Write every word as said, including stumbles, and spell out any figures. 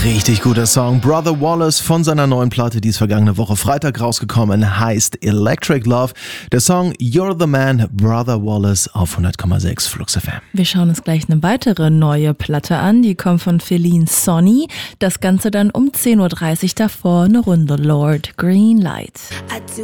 Richtig guter Song. Brother Wallace von seiner neuen Platte, die ist vergangene Woche Freitag rausgekommen, heißt Electric Love. Der Song You're the Man, Brother Wallace auf hundert Komma sechs Flux F M. Wir schauen uns gleich eine weitere neue Platte an, die kommt von Feline Sonny. Das Ganze dann um zehn Uhr dreißig, davor eine Runde Lord Greenlight.